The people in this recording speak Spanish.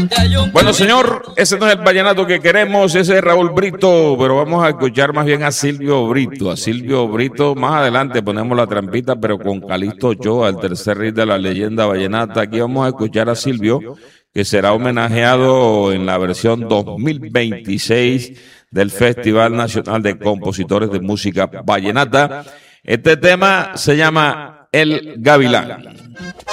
Bueno, señor, ese no es el vallenato que queremos, ese es Raúl Brito, pero vamos a escuchar más bien a Silvio Brito. A Silvio Brito, más adelante ponemos la trampita, pero con Calixto Ochoa, el tercer rey de la leyenda vallenata. Aquí vamos a escuchar a Silvio, que será homenajeado en la versión 2026 del Festival Nacional de Compositores de Música Vallenata. Este tema se llama El Gavilán.